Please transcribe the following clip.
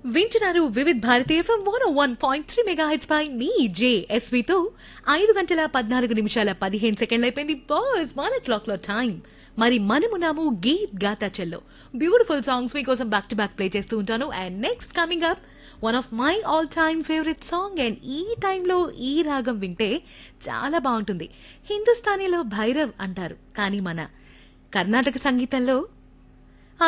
వింటున్నారు Vividh Bharati FM 101.3 megahertz పై మీ జేఎస్వితో 5 గంటల 14 నిమిషాల 15 సెకండ్లు అయిపోయింది. బాస్ మన క్లాక్ లో టైం. మరి మనమున్నాము గీత్ గాతా చల్లో బ్యూటిఫుల్ సాంగ్స్ మీకోసం బ్యాక్ టు బ్యాక్ ప్లే చేస్తూ ఉంటాను. And next coming up one of my all time favourite song. And ఈ టైంలో ఈ రాగం వింటే చాలా బాగుంటుంది. హిందుస్థానీలో భైరవ్ అంటారు, కానీ మన కర్ణాటక సంగీతంలో